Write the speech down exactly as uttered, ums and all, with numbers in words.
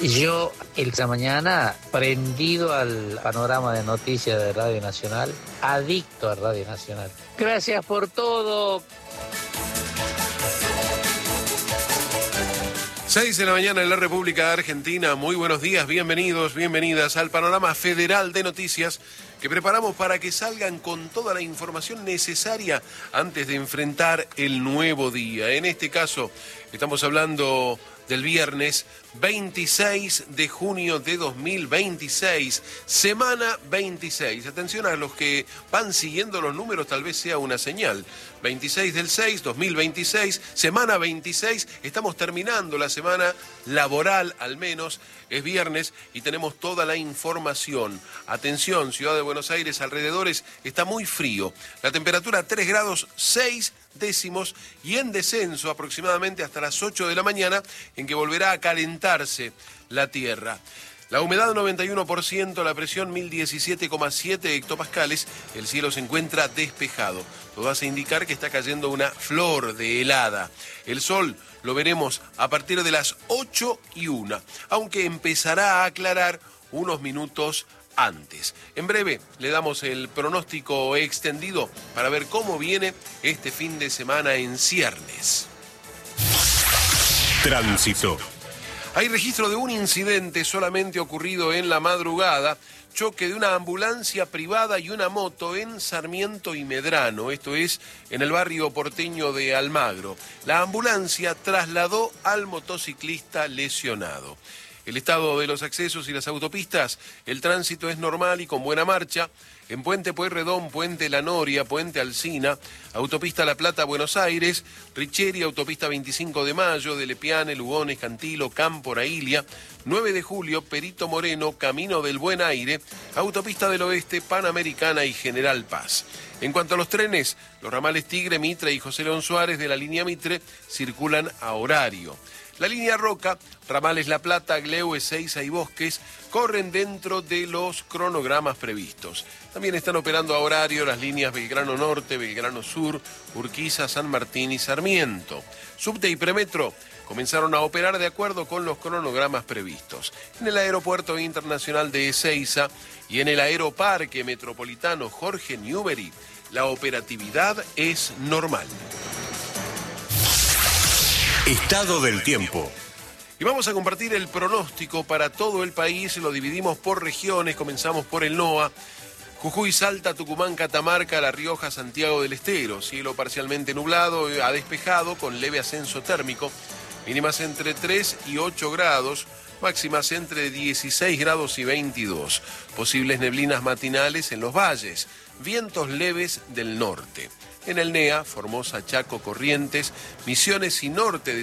Yo esta mañana prendido al panorama de noticias de Radio Nacional, adicto a Radio Nacional. Gracias por todo. seis de la mañana en la República Argentina. Muy buenos días, bienvenidos, bienvenidas al panorama federal de noticias que preparamos para que salgan con toda la información necesaria antes de enfrentar el nuevo día. En este caso, estamos hablando del viernes veintiséis de junio de dos mil veintiséis, semana veintiséis. Atención a los que van siguiendo los números, tal vez sea una señal. veintiséis del seis, dos mil veintiséis, semana veintiséis, estamos terminando la semana laboral al menos, es viernes y tenemos toda la información. Atención, Ciudad de Buenos Aires, alrededores, está muy frío. La temperatura tres grados seis décimos y en descenso aproximadamente hasta las ocho de la mañana, en que volverá a calentarse la tierra. La humedad noventa y uno por ciento, la presión mil diecisiete coma siete hectopascales, el cielo se encuentra despejado. Todo hace indicar que está cayendo una flor de helada. El sol lo veremos a partir de las ocho y una, aunque empezará a aclarar unos minutos antes. En breve le damos el pronóstico extendido para ver cómo viene este fin de semana en ciernes. Tránsito. Hay registro de un incidente solamente ocurrido en la madrugada, choque de una ambulancia privada y una moto en Sarmiento y Medrano, esto es en el barrio porteño de Almagro. La ambulancia trasladó al motociclista lesionado. El estado de los accesos y las autopistas, el tránsito es normal y con buena marcha. En Puente Pueyrredón, Puente La Noria, Puente Alsina, Autopista La Plata, Buenos Aires, Richeri, Autopista veinticinco de mayo, de Lepiane, Lugones, Cantilo, Cámpora, Ilia, nueve de julio, Perito Moreno, Camino del Buen Aire, Autopista del Oeste, Panamericana y General Paz. En cuanto a los trenes, los ramales Tigre, Mitre y José León Suárez de la línea Mitre circulan a horario. La línea Roca, ramales La Plata, Gleu, Ezeiza y Bosques corren dentro de los cronogramas previstos. También están operando a horario las líneas Belgrano Norte, Belgrano Sur, Urquiza, San Martín y Sarmiento. Subte y Premetro comenzaron a operar de acuerdo con los cronogramas previstos. En el Aeropuerto Internacional de Ezeiza y en el Aeroparque Metropolitano Jorge Newbery, la operatividad es normal. Estado del tiempo. Y vamos a compartir el pronóstico para todo el país, lo dividimos por regiones, comenzamos por el NOA. Jujuy, Salta, Tucumán, Catamarca, La Rioja, Santiago del Estero. Cielo parcialmente nublado a despejado con leve ascenso térmico. Mínimas entre tres y ocho grados, máximas entre dieciséis grados y veintidós. Posibles neblinas matinales en los valles, vientos leves del norte. En el NEA, Formosa, Chaco, Corrientes, Misiones y norte de